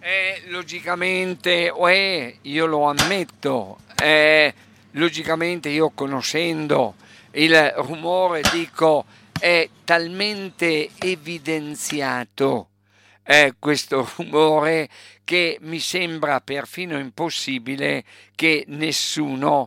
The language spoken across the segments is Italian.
Logicamente, io lo ammetto, logicamente io conoscendo il rumore dico è talmente evidenziato questo rumore che mi sembra perfino impossibile che nessuno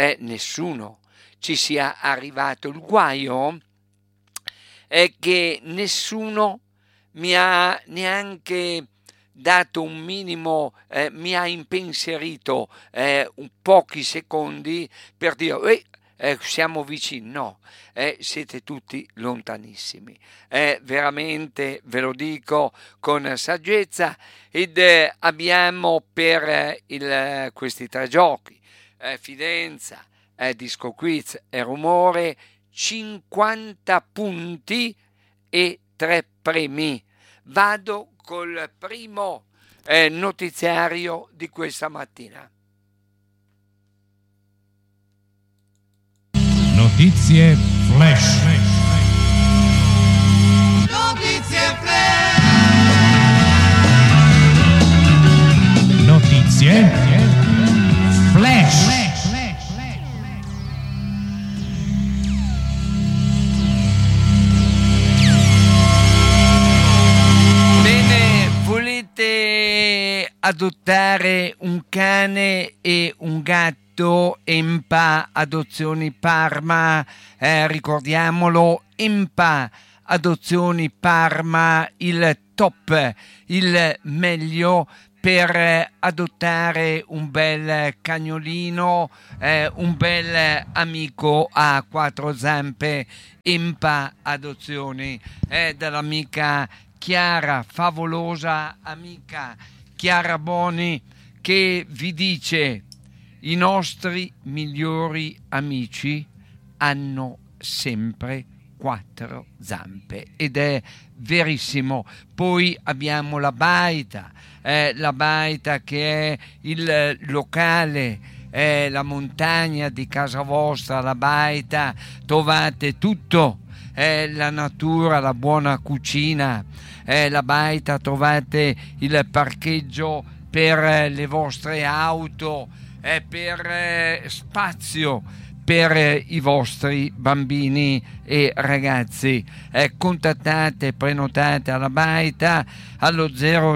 ci sia arrivato. Il guaio è che nessuno mi ha neanche dato un minimo, mi ha impensierito un pochi secondi per dire siamo vicini. No, siete tutti lontanissimi. Veramente ve lo dico con saggezza ed abbiamo per questi tre giochi, fidenza, disco quiz e rumore, 50 punti e 3 premi. Vado col primo notiziario di questa mattina. Notizie flash. Notizie flash. Notizie flash. Bene, volete adottare un cane e un gatto? EMPA Adozioni Parma, ricordiamolo, EMPA Adozioni Parma, il top, il meglio per adottare un bel cagnolino, un bel amico a quattro zampe. EMPA Adozioni dall'amica Chiara, favolosa amica Chiara Boni, che vi dice: i nostri migliori amici hanno sempre quattro zampe, ed è verissimo. Poi abbiamo la baita che è il locale, la montagna di casa vostra, la baita, trovate tutto, la natura, la buona cucina, la baita, trovate il parcheggio per le vostre auto, per spazio per i vostri bambini e ragazzi. Contattate, prenotate alla baita allo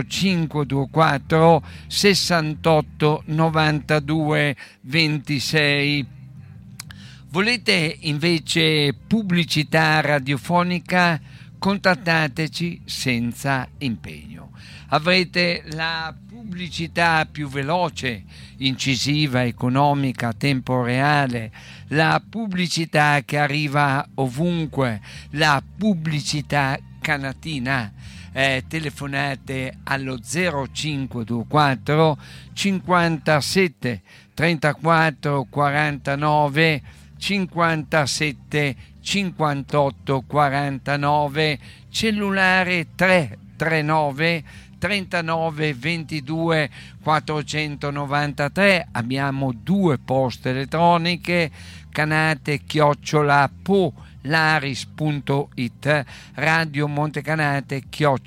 0524 68 92 26. Volete invece pubblicità radiofonica? Contattateci senza impegno. Avrete la pubblicità più veloce, incisiva, economica, a tempo reale, la pubblicità che arriva ovunque, la pubblicità canatina. Telefonate allo 0524 57 34 49 57 58 49, cellulare 339 39 22 493. Abbiamo due poste elettroniche, canate@polaris.it, Radio Montecanate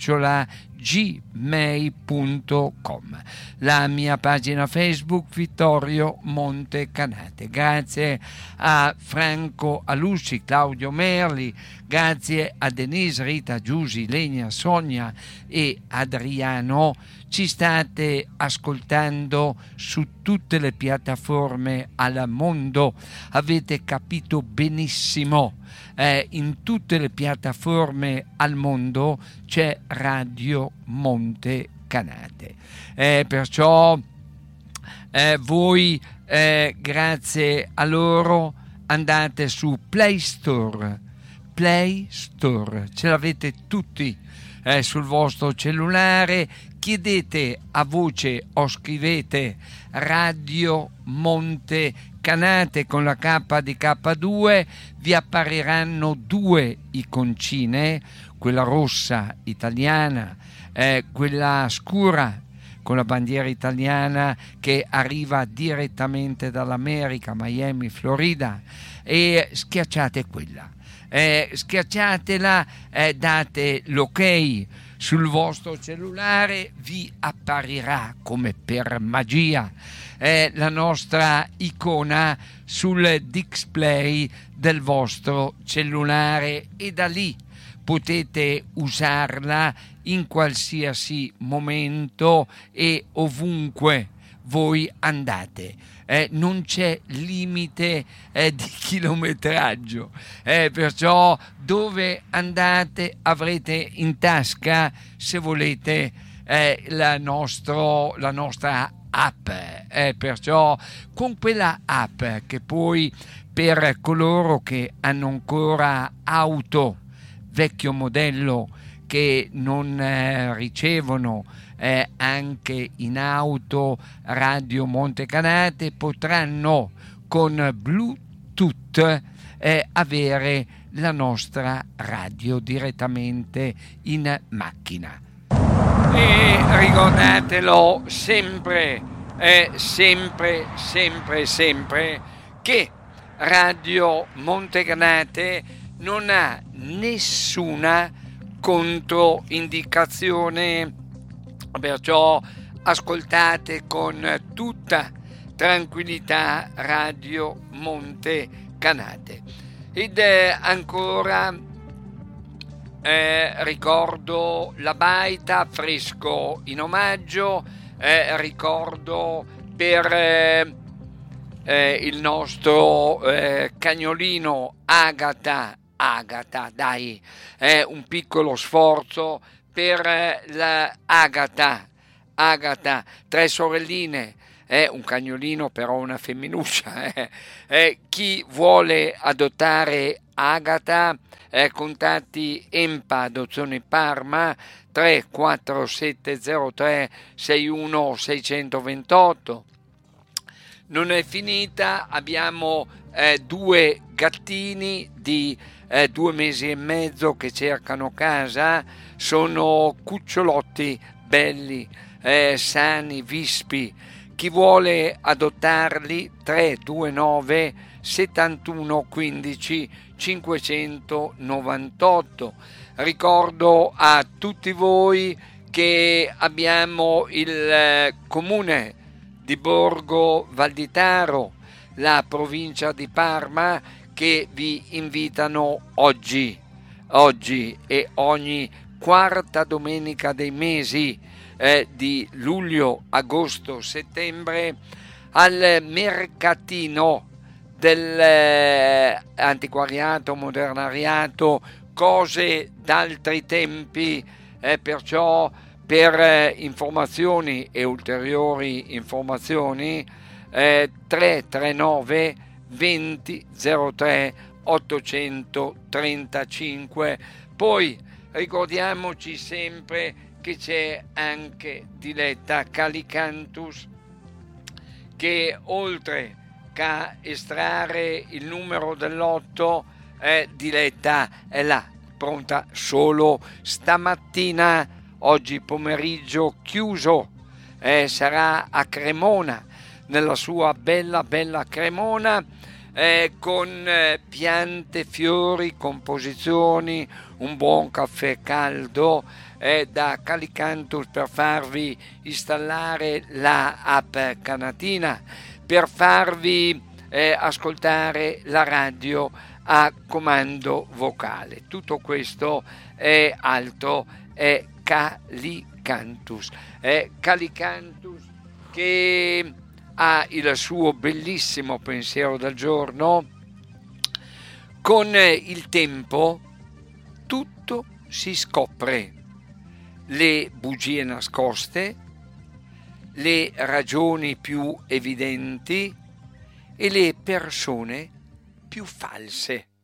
@gmail.com, la mia pagina Facebook Vittorio Montecanate. Grazie a Franco Alusci, Claudio Merli, grazie a Denise, Rita, Giusi, Lenia, Sonia e Adriano. Ci state ascoltando su tutte le piattaforme al mondo, avete capito benissimo, in tutte le piattaforme al mondo c'è Radio Montecanate, perciò voi grazie a loro andate su Play Store, ce l'avete tutti sul vostro cellulare, chiedete a voce o scrivete Radio Montecanate con la K di K2, vi appariranno due iconcine, quella rossa italiana, quella scura con la bandiera italiana che arriva direttamente dall'America, Miami, Florida, e schiacciate quella. Schiacciatela, date l'ok, sul vostro cellulare vi apparirà come per magia la nostra icona sul display del vostro cellulare, e da lì potete usarla in qualsiasi momento e ovunque voi andate. Non c'è limite di chilometraggio, perciò dove andate avrete in tasca, se volete, la nostra app, perciò con quella app, che poi per coloro che hanno ancora auto vecchio modello, che non ricevono anche in auto Radio Montecanate, potranno con Bluetooth avere la nostra radio direttamente in macchina. E ricordatelo sempre che Radio Montecanate non ha nessuna controindicazione, perciò ascoltate con tutta tranquillità Radio Montecanate. Ed ancora ricordo la baita fresco in omaggio, ricordo per il nostro cagnolino Agata, dai, un piccolo sforzo per la Agata, 3 sorelline, un cagnolino però una femminuccia. Chi vuole adottare Agata, contatti Empa Adozione Parma 34703 61628. Non è finita, abbiamo 2 gattini di 2 mesi e mezzo che cercano casa, sono cucciolotti belli, sani, vispi. Chi vuole adottarli 329 71 15 598. Ricordo a tutti voi che abbiamo il comune di Borgo Valditaro, la provincia di Parma, che vi invitano oggi e ogni quarta domenica dei mesi di luglio, agosto, settembre al mercatino dell'antiquariato, modernariato, cose d'altri tempi, perciò per informazioni e ulteriori informazioni 339 20 03 835. Poi ricordiamoci sempre che c'è anche Diletta Calicantus, che oltre a estrarre il numero dell'otto, Diletta è là, pronta solo stamattina. Oggi pomeriggio chiuso, sarà a Cremona, nella sua bella Cremona, con piante, fiori, composizioni, un buon caffè caldo da Calicantus per farvi installare la app canatina, per farvi ascoltare la radio a comando vocale. Tutto questo è altro, è Calicantus. Calicantus che ha il suo bellissimo pensiero del giorno. Con il tempo tutto si scopre, le bugie nascoste, le ragioni più evidenti e le persone più false.